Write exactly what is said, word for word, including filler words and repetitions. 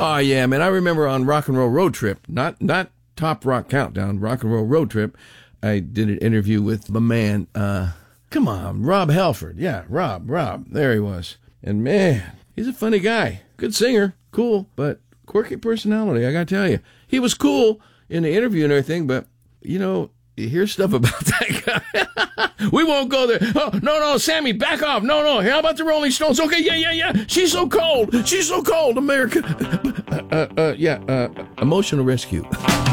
Oh, yeah, man. I remember on Rock and Roll Road Trip, not not Top Rock Countdown, Rock and Roll Road Trip, I did an interview with my man, uh, come on, Rob Halford. Yeah, Rob, Rob. There he was. And, man, he's a funny guy. Good singer. Cool, but quirky personality, I got to tell you. He was cool in the interview and everything, but, you know, you hear stuff about that guy. We won't go there. Oh, no, no, Sammy, back off. No, no. How about the Rolling Stones? Okay, yeah, yeah, yeah. She's so cold. She's so cold, America. Uh, uh, uh, yeah, uh, emotional rescue.